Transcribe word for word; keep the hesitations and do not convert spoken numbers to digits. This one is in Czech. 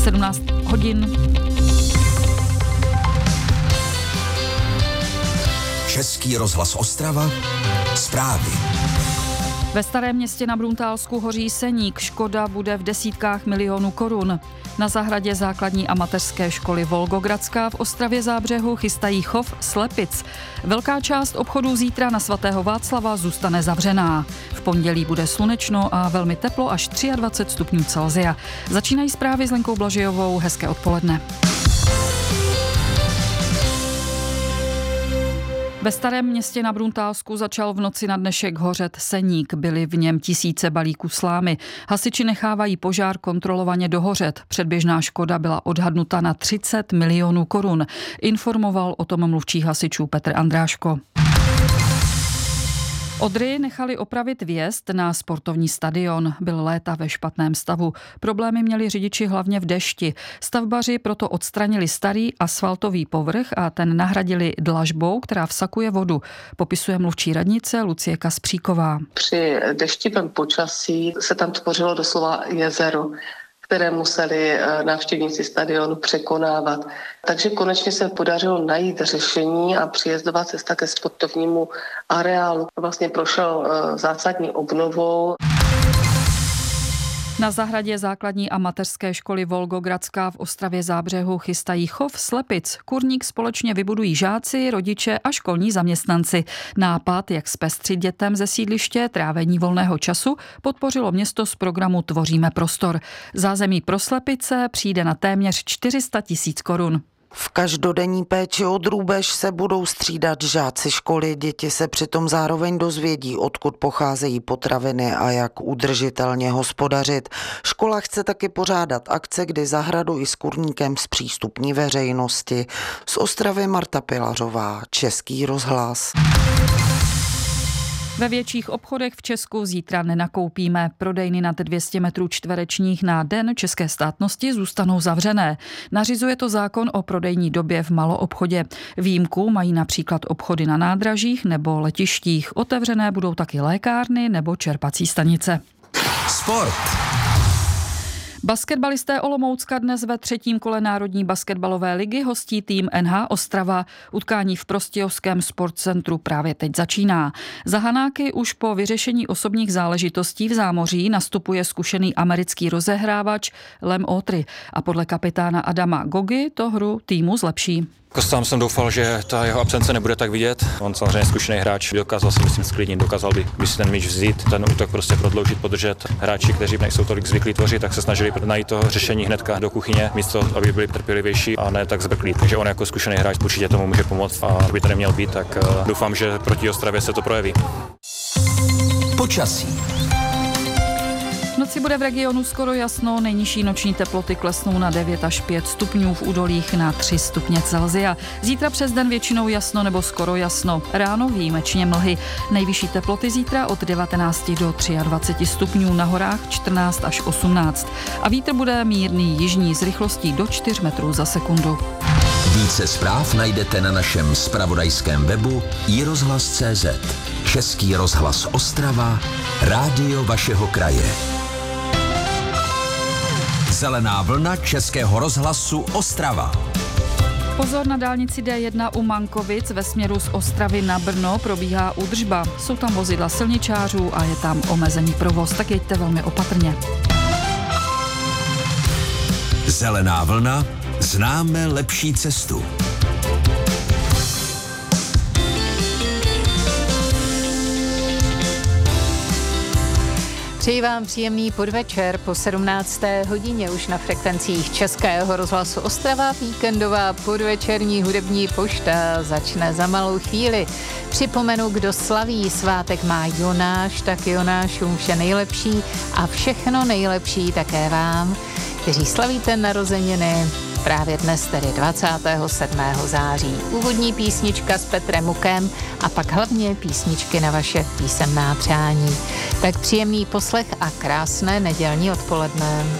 sedmnáct hodin. Český rozhlas Ostrava, zprávy. Ve Starém Městě na Bruntálsku hoří seník, škoda bude v desítkách milionů korun. Na zahradě základní a mateřské školy Volgogradská v Ostravě Zábřehu chystají chov slepic. Velká část obchodů zítra na svatého Václava zůstane zavřená. V pondělí bude slunečno a velmi teplo až dvacet tři stupňů Celsia. Začínají zprávy s Lenkou Blažejovou. Hezké odpoledne. Ve Starém Městě na Bruntálsku začal v noci na dnešek hořet seník. Byly v něm tisíce balíků slámy. Hasiči nechávají požár kontrolovaně dohořet. Předběžná škoda byla odhadnuta na třicet milionů korun. Informoval o tom mluvčí hasičů Petr Andráško. Odry nechali opravit vjezd na sportovní stadion. Byl léta ve špatném stavu. Problémy měli řidiči hlavně v dešti. Stavbaři proto odstranili starý asfaltový povrch a ten nahradili dlažbou, která vsakuje vodu. Popisuje mluvčí radnice Lucie Kaspříková. Při deštivém počasí se tam tvořilo doslova jezero, které museli návštěvníci stadionu překonávat. Takže konečně se podařilo najít řešení a příjezdová cesta ke sportovnímu areálu vlastně prošel zásadní obnovou. Na zahradě základní a mateřské školy Volgogradská v Ostravě Zábřehu chystají chov slepic. Kurník společně vybudují žáci, rodiče a školní zaměstnanci. Nápad, jak zpestřit dětem ze sídliště trávení volného času, podpořilo město z programu Tvoříme prostor. Zázemí pro slepice přijde na téměř čtyři sta tisíc korun. V každodenní péči o drůbež se budou střídat žáci školy, děti se přitom zároveň dozvědí, odkud pocházejí potraviny a jak udržitelně hospodařit. Škola chce taky pořádat akce, kdy zahradu i s kurníkem zpřístupní veřejnosti. Z Ostravy Marta Pilařová, Český rozhlas. Ve větších obchodech v Česku zítra nenakoupíme. Prodejny nad dvě stě metrů čtverečních na den české státnosti zůstanou zavřené. Nařizuje to zákon o prodejní době v maloobchodě. Výjimku mají například obchody na nádražích nebo letištích. Otevřené budou taky lékárny nebo čerpací stanice. Sport. Basketbalisté Olomoucka dnes ve třetím kole Národní basketbalové ligy hostí tým N H Ostrava. Utkání v Prostějovském sportcentru právě teď začíná. Za Hanáky už po vyřešení osobních záležitostí v zámoří nastupuje zkušený americký rozehrávač Lem Otry a podle kapitána Adama Gogy to hru týmu zlepší. Sám jsem doufal, že ta jeho absence nebude tak vidět. On samozřejmě zkušený hráč, dokázal si myslím sklidnit, dokázal by, by si ten míč vzít, ten útok prostě prodloužit, podržet. Hráči, kteří nejsou tolik zvyklí tvořit, tak se snažili najít to řešení hnedka do kuchyně, místo aby byli trpělivější a ne tak zbrklí. Takže on jako zkušený hráč určitě tomu může pomoct a kdyby to neměl být, tak uh, doufám, že proti Ostravě se to projeví. Počasí. V noci bude v regionu skoro jasno, nejnižší noční teploty klesnou na devět až pět stupňů, v údolích na tři stupně Celsia. Zítra přes den většinou jasno nebo skoro jasno, ráno výjimečně mlhy. Nejvyšší teploty zítra od devatenáct do dvacet tři stupňů, na horách čtrnáct až osmnáct. A vítr bude mírný jižní s rychlostí do čtyř metrů za sekundu. Více zpráv najdete na našem zpravodajském webu i rozhlas tečka cé zet. Český rozhlas Ostrava, rádio vašeho kraje. Zelená vlna Českého rozhlasu Ostrava. Pozor, na dálnici D jedna u Mankovic ve směru z Ostravy na Brno probíhá údržba. Jsou tam vozidla silničářů a je tam omezený provoz, tak jeďte velmi opatrně. Zelená vlna, známe lepší cestu. Přeji vám příjemný podvečer po sedmnácté hodině už na frekvencích Českého rozhlasu Ostrava. Víkendová podvečerní hudební pošta začne za malou chvíli. Připomenu, kdo slaví, svátek má Jonáš, tak Jonášům vše nejlepší a všechno nejlepší také vám, kteří slavíte narozeniny právě dnes, tedy dvacátého sedmého září. Úvodní písnička s Petrem Mukem a pak hlavně písničky na vaše písemná přání. Tak příjemný poslech a krásné nedělní odpoledne.